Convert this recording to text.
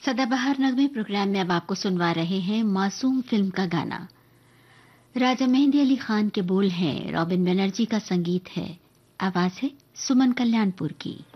सदाबहार नगमे प्रोग्राम में अब आपको सुनवा रहे हैं मासूम फिल्म का गाना। राजा मेहंदी अली खान के बोल हैं, रॉबिन बनर्जी का संगीत है, आवाज है सुमन कल्याणपुर की।